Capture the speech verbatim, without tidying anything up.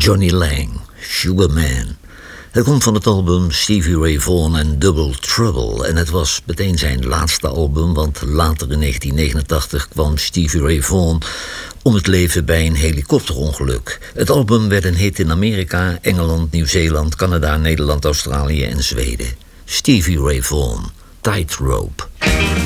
Johnny Lang, Sugar Man. Het komt van het album Stevie Ray Vaughan and Double Trouble. En het was meteen zijn laatste album, want later in negentien negenentachtig kwam Stevie Ray Vaughan om het leven bij een helikopterongeluk. Het album werd een hit in Amerika, Engeland, Nieuw-Zeeland, Canada, Nederland, Australië en Zweden. Stevie Ray Vaughan, Tightrope.